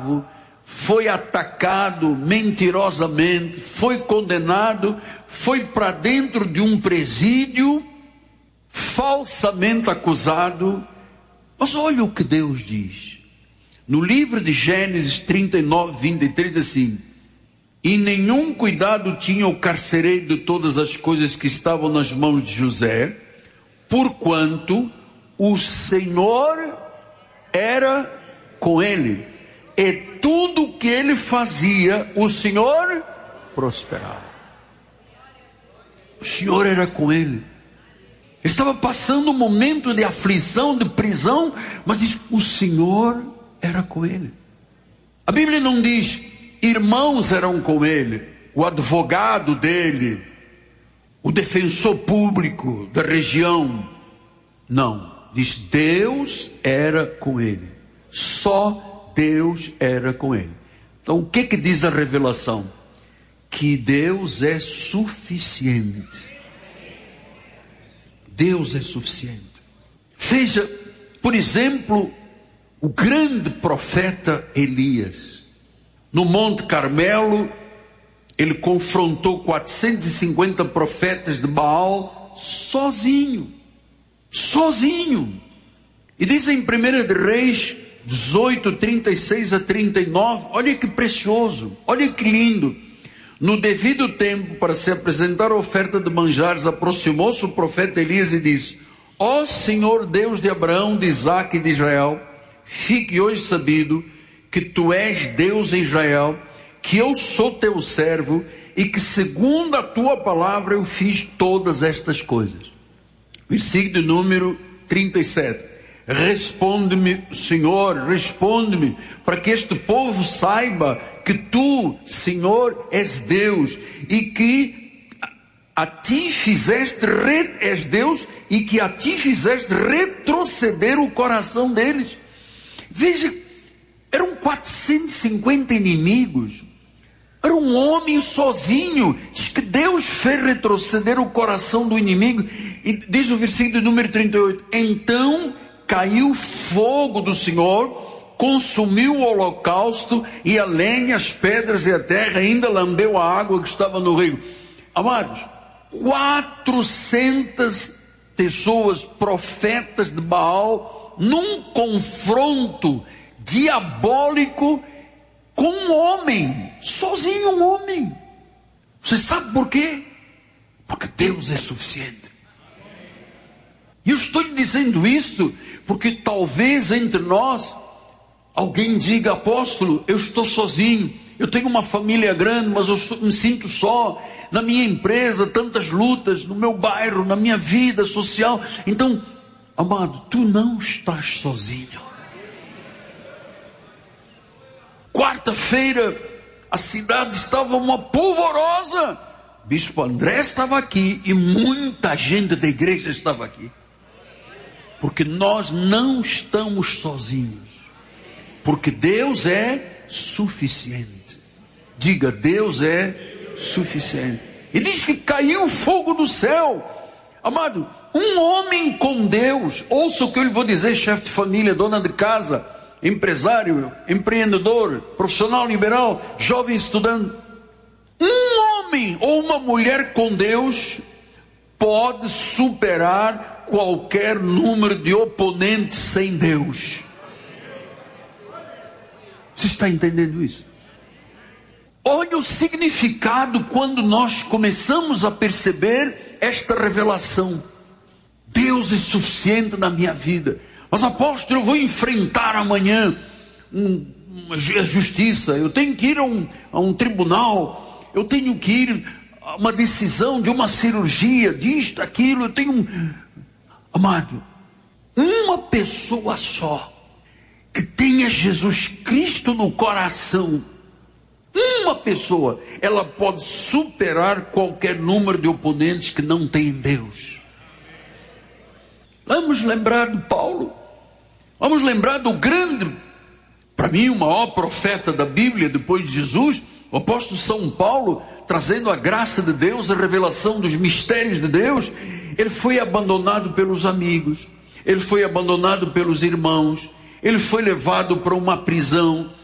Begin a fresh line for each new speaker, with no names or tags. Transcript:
escravo, foi atacado mentirosamente, foi condenado, foi para dentro de um presídio, falsamente acusado. Mas olha o que Deus diz. No livro de Gênesis 39, 23, assim: e nenhum cuidado tinha o carcereiro de todas as coisas que estavam nas mãos de José, porquanto o Senhor era com ele, e tudo o que ele fazia, o Senhor prosperava. O Senhor era com ele. Estava passando um momento de aflição, de prisão, mas diz, o Senhor era com ele. A Bíblia não diz, irmãos eram com ele, o advogado dele, o defensor público da região. Não, diz, Deus era com ele. Só Deus era com ele. Então o que diz a revelação? Que Deus é suficiente. Deus é suficiente. Veja, por exemplo, o grande profeta Elias. No Monte Carmelo, ele confrontou 450 profetas de Baal sozinho. Sozinho. E diz em 1 de Reis 18, 36 a 39, olha que precioso, olha que lindo. No devido tempo, para se apresentar a oferta de manjares, aproximou-se o profeta Elias e disse, ó Senhor Deus de Abraão, de Isaque e de Israel, fique hoje sabido que tu és Deus em Israel, que eu sou teu servo e que segundo a tua palavra eu fiz todas estas coisas. Versículo número 37. Responde-me, Senhor, responde-me, para que este povo saiba que tu, Senhor, és Deus, e que a ti fizeste, és Deus, e que a ti fizeste retroceder o coração deles. Veja, eram 450 inimigos, era um homem sozinho, diz que Deus fez retroceder o coração do inimigo, e diz o versículo número 38, então caiu fogo do Senhor, consumiu o holocausto e a lenha, as pedras e a terra, ainda lambeu a água que estava no rio. Amados, 400 pessoas, profetas de Baal, num confronto diabólico com um homem, sozinho um homem. Você sabe por quê? Porque Deus é suficiente. E eu estou lhe dizendo isso porque talvez entre nós alguém diga, apóstolo, eu estou sozinho, eu tenho uma família grande, mas eu me sinto só, na minha empresa, tantas lutas, no meu bairro, na minha vida social. Então, amado, tu não estás sozinho. Quarta-feira, a cidade estava uma polvorosa. Bispo André estava aqui e muita gente da igreja estava aqui. Porque nós não estamos sozinhos. Porque Deus é suficiente. Diga, Deus é suficiente. E diz que caiu fogo do céu. Amado, um homem com Deus, ouça o que eu lhe vou dizer, chefe de família, dona de casa, empresário, empreendedor, profissional liberal, jovem estudante. Um homem ou uma mulher com Deus pode superar qualquer número de oponentes sem Deus. Você está entendendo isso? Olha o significado quando nós começamos a perceber esta revelação. Deus é suficiente na minha vida. Mas apóstolo, eu vou enfrentar amanhã a justiça, eu tenho que ir a um tribunal, eu tenho que ir a uma decisão de uma cirurgia, disto, aquilo, eu tenho... Amado, uma pessoa só que tenha Jesus Cristo no coração, uma pessoa, ela pode superar qualquer número de oponentes que não tem Deus. Vamos lembrar de Paulo, vamos lembrar do grande, para mim o maior profeta da Bíblia depois de Jesus, o apóstolo São Paulo, trazendo a graça de Deus, a revelação dos mistérios de Deus. Ele foi abandonado pelos amigos, ele foi abandonado pelos irmãos, ele foi levado para uma prisão,